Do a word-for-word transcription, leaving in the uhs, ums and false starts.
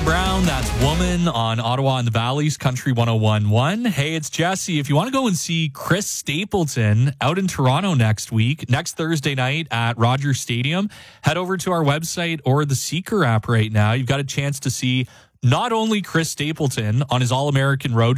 Brown, that's Woman on Ottawa and the Valley's Country one oh one point one. Hey, it's Jesse. If you want to go and see Chris Stapleton out in Toronto next week, next Thursday night at Rogers Stadium, head over to our website or the Seeker app right now. You've got a chance to see not only Chris Stapleton on his All-American Road